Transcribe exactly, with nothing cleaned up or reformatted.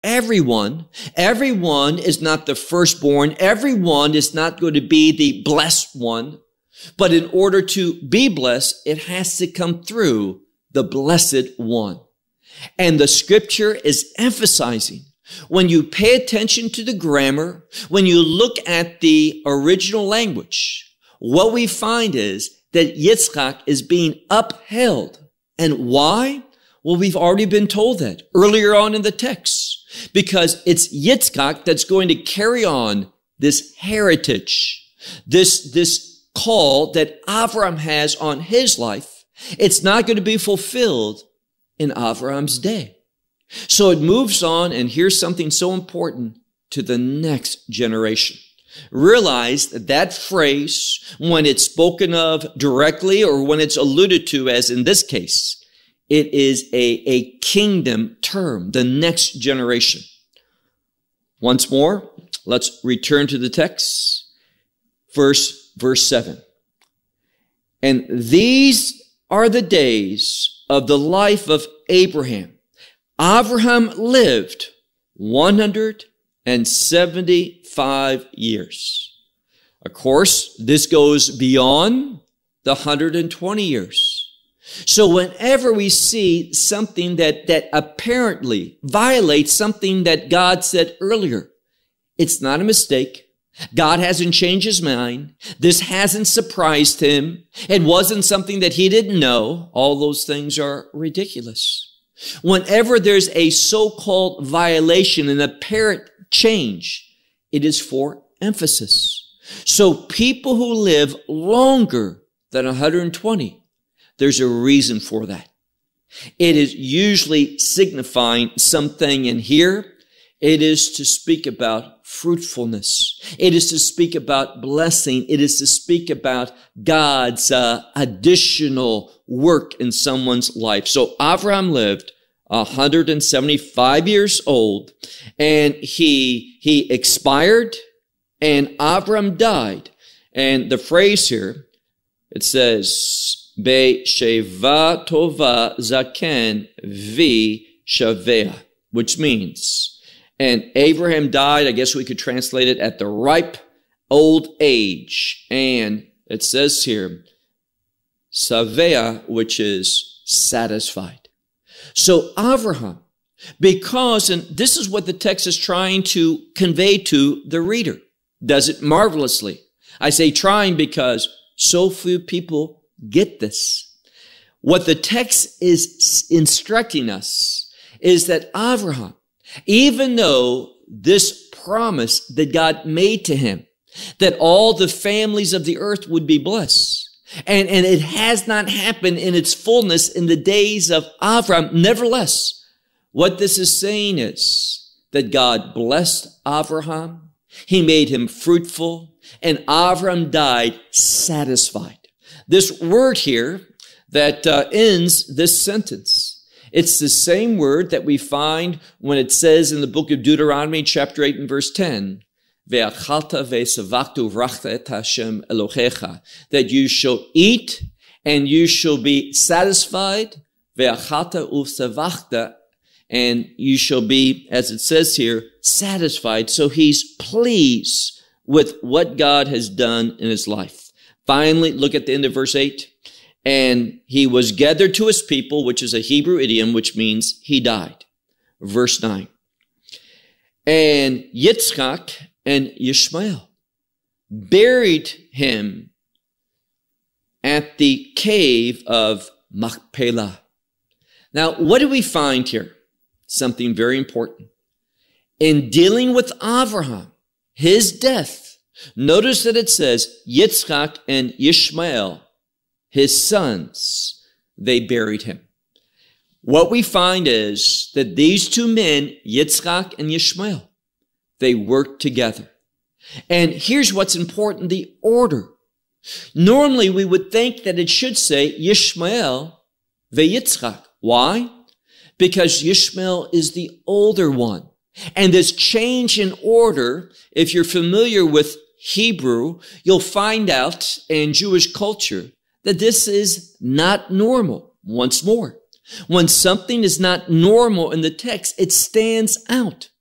everyone. Everyone is not the firstborn. Everyone is not going to be the blessed one. But in order to be blessed, it has to come through the blessed one. And the scripture is emphasizing, when you pay attention to the grammar, when you look at the original language, what we find is that Yitzchak is being upheld. And why? Well, we've already been told that earlier on in the text, because it's Yitzchak that's going to carry on this heritage, this, this call that Avraham has on his life. It's not going to be fulfilled in Avraham's day. So it moves on, and here's something so important to the next generation. Realize that that phrase, when it's spoken of directly or when it's alluded to, as in this case, it is a, a kingdom term, the next generation. Once more, let's return to the text. Verse, verse seven. And these are the days of the life of Abraham. Abraham lived one hundred seventy-five years. Of course, this goes beyond the one hundred twenty years. So whenever we see something that, that apparently violates something that God said earlier, it's not a mistake. God hasn't changed his mind. This hasn't surprised him. It wasn't something that he didn't know. All those things are ridiculous. Whenever there's a so-called violation, an apparent change, it is for emphasis. So people who live longer than one hundred twenty, there's a reason for that. It is usually signifying something in here. It is to speak about fruitfulness. It is to speak about blessing. It is to speak about God's uh, additional work in someone's life. So Abraham lived one hundred seventy-five years old, and he, he expired, and Abraham died. And the phrase here, it says, Be sheva tova zaken vi shavea, which means, and Abraham died, I guess we could translate it, at the ripe old age. And it says here, savea, which is satisfied. So Abraham, because, and this is what the text is trying to convey to the reader, does it marvelously. I say trying because so few people get this. What the text is instructing us is that Abraham, even though this promise that God made to him, that all the families of the earth would be blessed, and, and it has not happened in its fullness in the days of Abraham, nevertheless, what this is saying is that God blessed Abraham, he made him fruitful, and Abraham died satisfied. This word here that uh, ends this sentence, it's the same word that we find when it says in the book of Deuteronomy, chapter eight and verse ten, that you shall eat and you shall be satisfied, and you shall be, as it says here, satisfied. So he's pleased with what God has done in his life. Finally, look at the end of verse eight. And he was gathered to his people, which is a Hebrew idiom, which means he died. Verse nine. And Yitzchak and Ishmael buried him at the cave of Machpelah. Now, what do we find here? Something very important. In dealing with Abraham, his death, notice that it says Yitzchak and Ishmael, his sons, they buried him. What we find is that these two men, Yitzchak and Ishmael, they worked together. And here's what's important, the order. Normally, we would think that it should say Ishmael veYitzchak. Why? Because Ishmael is the older one. And this change in order, if you're familiar with Hebrew, you'll find out in Jewish culture that this is not normal. Once more, When something is not normal in the text, it stands out.